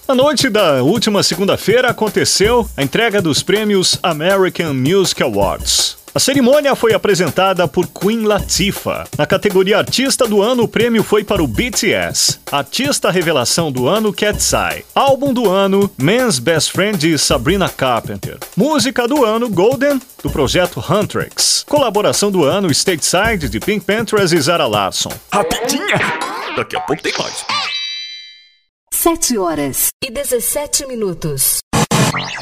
Na noite da última segunda-feira aconteceu a entrega dos prêmios American Music Awards. A cerimônia foi apresentada por Queen Latifah. Na categoria Artista do Ano, o prêmio foi para o BTS. Artista Revelação do Ano, Cat's Eye. Álbum do Ano, Man's Best Friend, de Sabrina Carpenter. Música do Ano, Golden, do projeto Huntrix. Colaboração do Ano, Stateside, de Pink Panthers e Zara Larsson. Rapidinha! Daqui a pouco tem mais. 7 horas e 17 minutos.